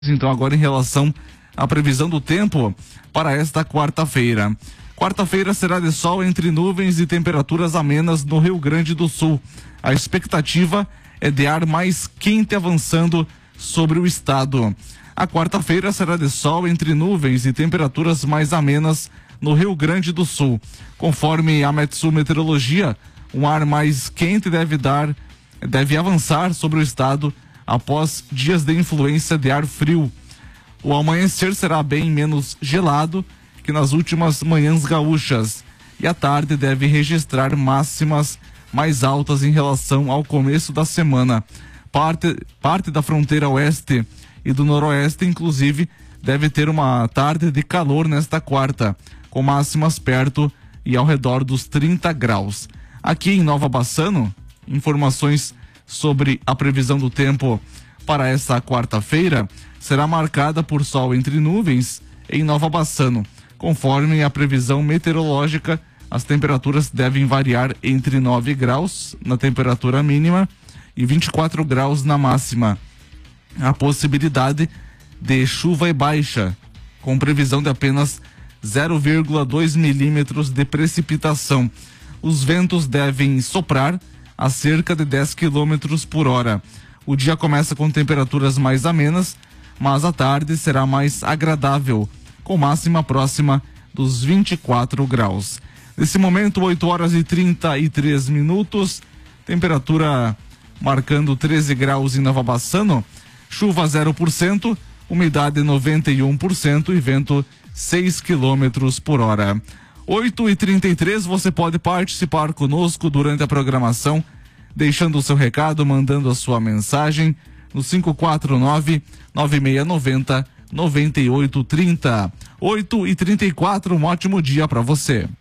Então, agora em relação à previsão do tempo para esta quarta-feira. Quarta-feira será de sol entre nuvens e temperaturas amenas no Rio Grande do Sul. A expectativa é de ar mais quente avançando sobre o estado. A quarta-feira será de sol entre nuvens e temperaturas mais amenas no Rio Grande do Sul. Conforme a Metsu Meteorologia, um ar mais quente deve avançar sobre o estado após dias de influência de ar frio. O amanhecer será bem menos gelado que nas últimas manhãs gaúchas e a tarde deve registrar máximas mais altas em relação ao começo da semana. Parte da fronteira oeste e do noroeste, inclusive, deve ter uma tarde de calor nesta quarta, com máximas perto e ao redor dos 30 graus. Aqui em Nova Bassano, informações sobre a previsão do tempo para esta quarta-feira será marcada por sol entre nuvens em Nova Bassano. Conforme a previsão meteorológica, as temperaturas devem variar entre 9 graus na temperatura mínima e 24 graus na máxima. A possibilidade de chuva é baixa, com previsão de apenas 0,2 milímetros de precipitação. Os ventos devem soprar a cerca de 10 quilômetros por hora. O dia começa com temperaturas mais amenas, mas a tarde será mais agradável, com máxima próxima dos 24 graus. Nesse momento, 8 horas e 33 minutos, temperatura marcando 13 graus em Nova Bassano, chuva 0%, umidade 91% e vento 6 quilômetros por hora. 8h33, você pode participar conosco durante a programação, deixando o seu recado, mandando a sua mensagem no 549-9690-9830. 8h34, um ótimo dia para você.